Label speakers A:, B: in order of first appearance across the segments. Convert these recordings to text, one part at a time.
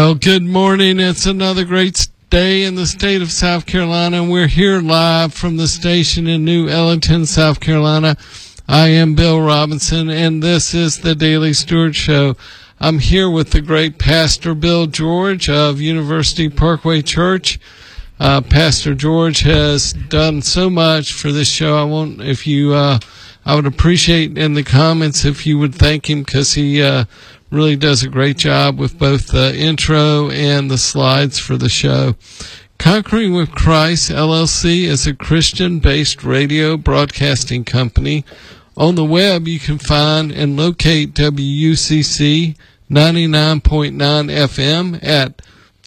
A: Well, good morning. It's another great day in the state of South Carolina, and we're here live from the station in New Ellington, South Carolina. I am Bill Robinson, and this is the Daily Stewart Show. I'm here with the great Pastor Bill George of University Parkway Church. Pastor George has done so much for this show. I would appreciate in the comments if you would thank him, because he really does a great job with both the intro and the slides for the show. Conquering with Christ, LLC, is a Christian-based radio broadcasting company. On the web, you can find and locate WUCC 99.9 FM at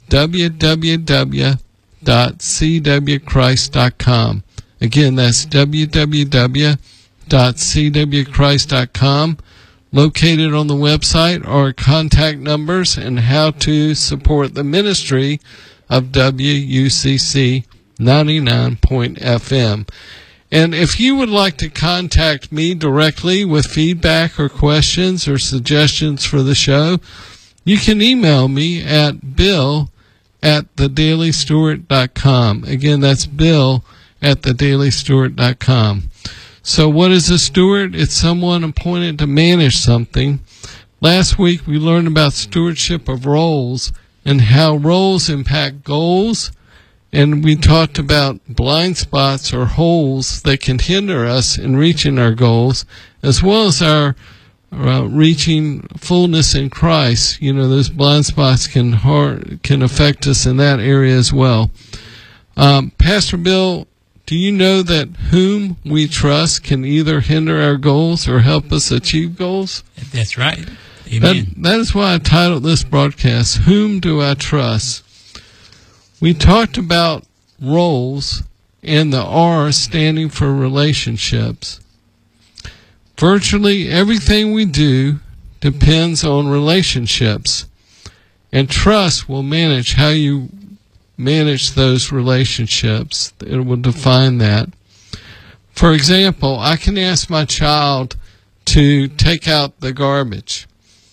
A: www.cwchrist.com. Again, that's www.cwchrist.com. Located on the website are contact numbers and how to support the ministry of WUCC 99.FM. And if you would like to contact me directly with feedback or questions or suggestions for the show, you can email me at bill@thedailystewart.com. Again, that's bill@thedailystewart.com. So what is a steward? It's someone appointed to manage something. Last week we learned about stewardship of roles and how roles impact goals. And we talked about blind spots or holes that can hinder us in reaching our goals, as well as our reaching fullness in Christ. You know, those blind spots can affect us in that area as well. Pastor Bill, do you know that whom we trust can either hinder our goals or help us achieve goals?
B: That's right. Amen.
A: That is why I titled this broadcast, Whom Do I Trust? We talked about roles and the R standing for relationships. Virtually everything we do depends on relationships, and trust will manage how you manage those relationships. It will define that. For example, I can ask my child to take out the garbage,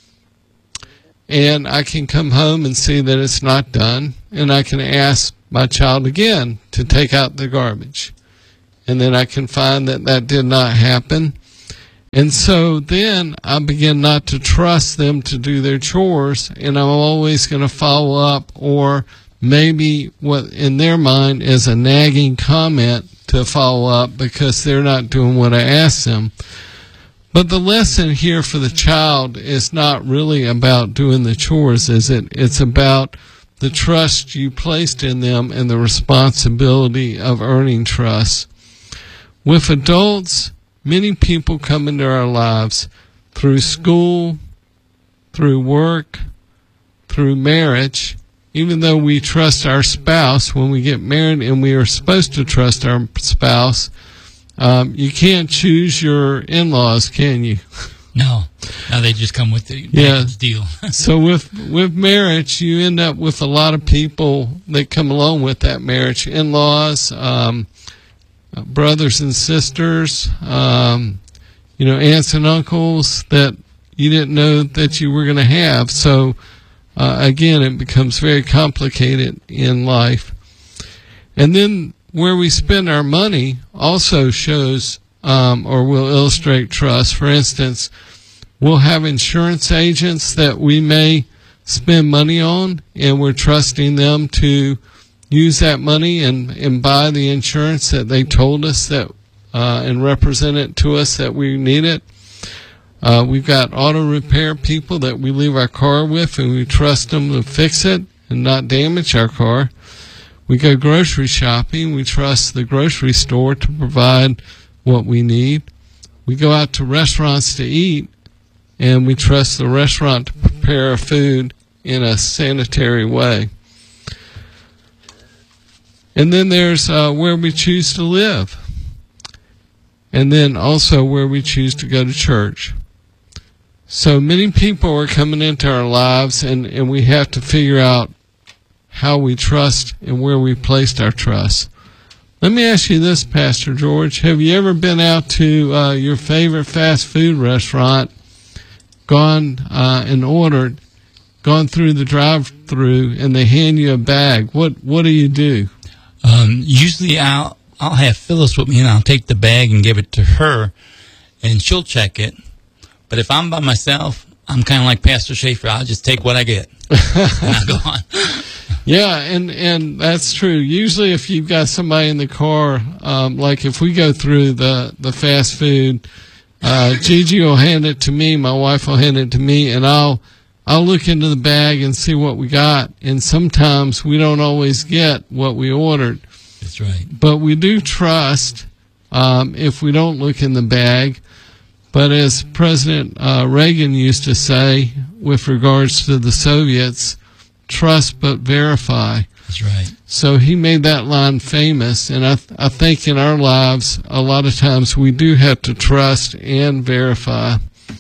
A: and I can come home and see that it's not done, and I can ask my child again to take out the garbage, and then I can find that that did not happen. And so then I begin not to trust them to do their chores, and I'm always going to follow up, or maybe what in their mind is a nagging comment to follow up because they're not doing what I asked them. But the lesson here for the child is not really about doing the chores, is it? It's about the trust you placed in them and the responsibility of earning trust. With adults, many people come into our lives through school, through work, through marriage. Even though we trust our spouse when we get married, and we are supposed to trust our spouse, you can't choose your in-laws, can you?
B: No, they just come with the deal.
A: So with marriage, you end up with a lot of people that come along with that marriage. In-laws, brothers and sisters, aunts and uncles that you didn't know that you were going to have. So again, it becomes very complicated in life. And then where we spend our money also shows or will illustrate trust. For instance, we'll have insurance agents that we may spend money on, and we're trusting them to use that money and buy the insurance that they told us that and represent it to us that we need it. We've got auto repair people that we leave our car with, and we trust them to fix it and not damage our car. We go grocery shopping. We trust the grocery store to provide what we need. We go out to restaurants to eat, and we trust the restaurant to prepare our food in a sanitary way. And then there's where we choose to live, and then also where we choose to go to church. So many people are coming into our lives, and we have to figure out how we trust and where we placed our trust. Let me ask you this, Pastor George. Have you ever been out to your favorite fast food restaurant, gone and ordered, gone through the drive-through and they hand you a bag, what do you do?
B: Usually I'll have Phyllis with me, and I'll take the bag and give it to her, and she'll check it. But if I'm by myself, I'm kind of like Pastor Schaefer. I'll just take what I get, and I'll go on.
A: Yeah, and that's true. Usually if you've got somebody in the car, like if we go through the fast food, Gigi will hand it to me, my wife will hand it to me, and I'll look into the bag and see what we got. And sometimes we don't always get what we ordered.
B: That's right.
A: But we do trust if we don't look in the bag. But as President Reagan used to say with regards to the Soviets, trust but verify.
B: That's right.
A: So he made that line famous, and I think in our lives, a lot of times we do have to trust and verify.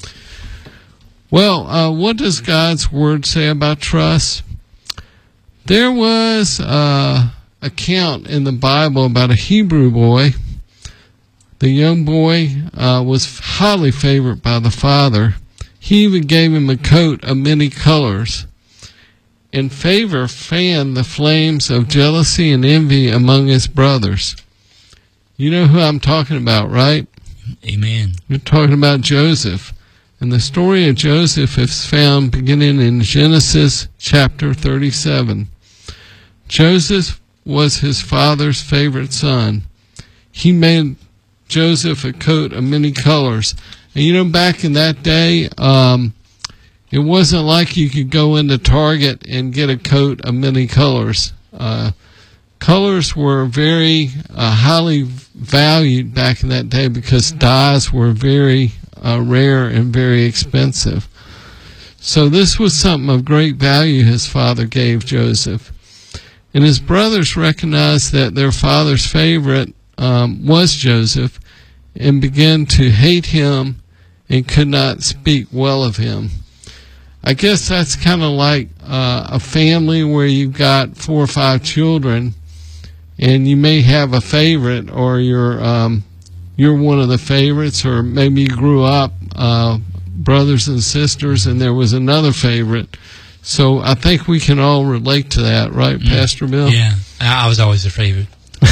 A: Well, what does God's Word say about trust? There was an account in the Bible about a Hebrew boy. The young boy was highly favored by the father. He even gave him a coat of many colors. And favor fanned the flames of jealousy and envy among his brothers. You know who I'm talking about, right?
B: Amen.
A: You're talking about Joseph. And the story of Joseph is found beginning in Genesis chapter 37. Joseph was his father's favorite son. He made Joseph a coat of many colors. And you know, back in that day, it wasn't like you could go into Target and get a coat of many colors. Colors were very highly valued back in that day because dyes were very rare and very expensive. So this was something of great value his father gave Joseph. And his brothers recognized that their father's favorite was Joseph and began to hate him and could not speak well of him. I guess that's kind of like a family where you've got 4 or 5 children, and you may have a favorite, or you're one of the favorites, or maybe you grew up brothers and sisters, and there was another favorite. So I think we can all relate to that, right, Pastor Bill?
B: Yeah, I was always a favorite.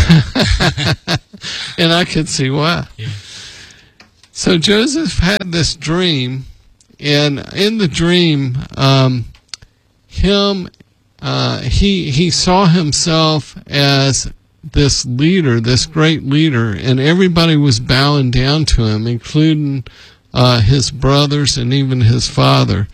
A: And I could see why.
B: Yeah.
A: So Joseph had this dream. And in the dream, he saw himself as this leader, this great leader, and everybody was bowing down to him, including his brothers and even his father.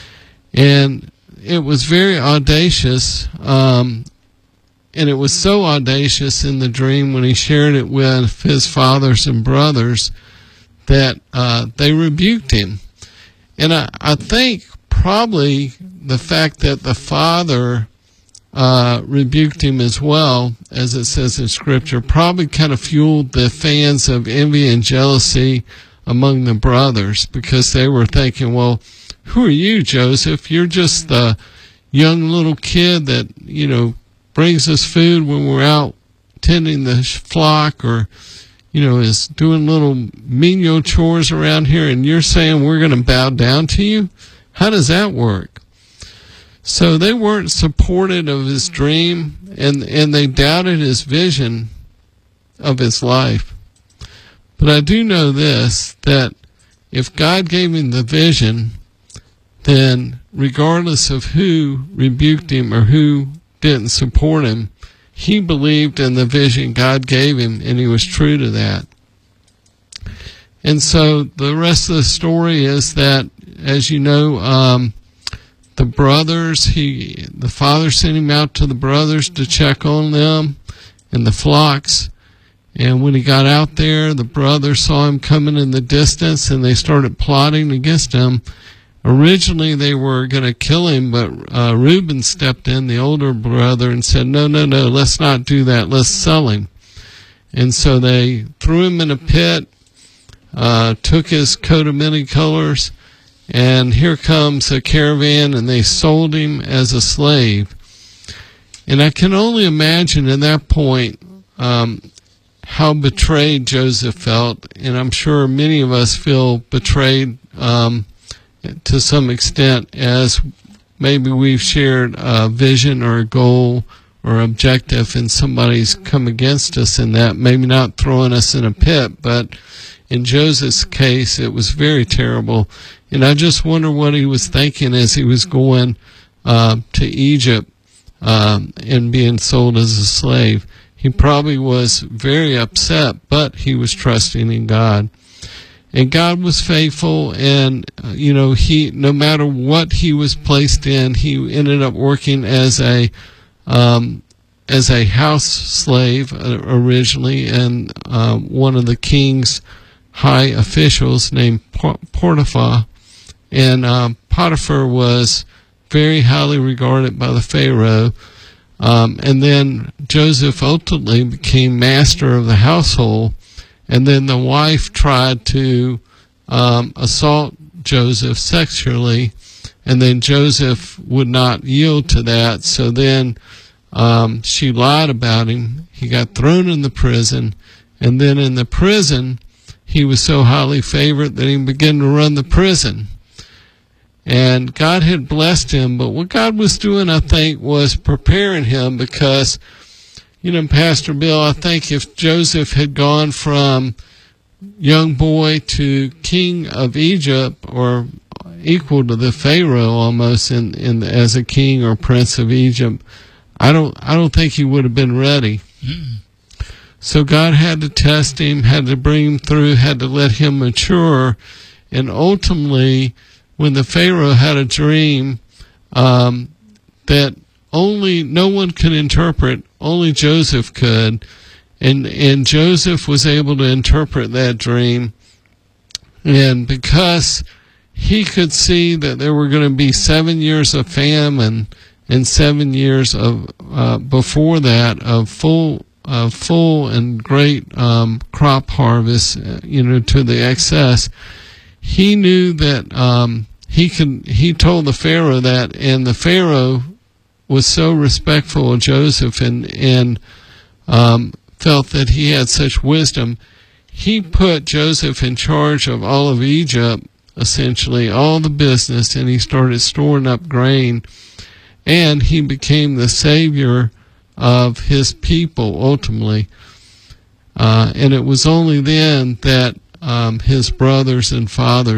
A: And it was very audacious, and it was so audacious in the dream when he shared it with his fathers and brothers that they rebuked him. And I think probably the fact that the father rebuked him as well, as it says in Scripture, probably kind of fueled the fans of envy and jealousy among the brothers, because they were thinking, well, who are you, Joseph? You're just the young little kid that, brings us food when we're out tending the flock, or is doing little menial chores around here, and you're saying we're going to bow down to you? How does that work? So they weren't supportive of his dream, and they doubted his vision of his life. But I do know this, that if God gave him the vision, then regardless of who rebuked him or who didn't support him, he believed in the vision God gave him, and he was true to that. And so the rest of the story is that, as you know, the brothers, the father sent him out to the brothers to check on them and the flocks. And when he got out there, the brothers saw him coming in the distance, and they started plotting against him. Originally, they were going to kill him, but Reuben stepped in, the older brother, and said, no, let's not do that. Let's sell him. And so they threw him in a pit, took his coat of many colors, and here comes a caravan, and they sold him as a slave. And I can only imagine at that point how betrayed Joseph felt, and I'm sure many of us feel betrayed to some extent as maybe we've shared a vision or a goal or objective and somebody's come against us in that, maybe not throwing us in a pit, but in Joseph's case, it was very terrible. And I just wonder what he was thinking as he was going to Egypt and being sold as a slave. He probably was very upset, but he was trusting in God. And God was faithful, and he, no matter what he was placed in, he ended up working as a house slave originally, and one of the king's high officials named Potiphar. And Potiphar was very highly regarded by the Pharaoh. And then Joseph ultimately became master of the household. And then the wife tried to assault Joseph sexually, and then Joseph would not yield to that. So then she lied about him. He got thrown in the prison, and then in the prison, he was so highly favored that he began to run the prison. And God had blessed him, but what God was doing, I think, was preparing him because, Pastor Bill, I think if Joseph had gone from young boy to king of Egypt, or equal to the Pharaoh almost as a king or prince of Egypt, I don't think he would have been ready. So God had to test him, had to bring him through, had to let him mature, and ultimately, when the Pharaoh had a dream that no one could interpret, only Joseph could, and Joseph was able to interpret that dream, and because he could see that there were going to be 7 years of famine and 7 years of before that of full and great crop harvest, to the excess. He knew that he told the Pharaoh that, and the Pharaoh was so respectful of Joseph and felt that he had such wisdom. He put Joseph in charge of all of Egypt, essentially all the business, and he started storing up grain, and he became the savior of his people ultimately. And it was only then that his brothers and fathers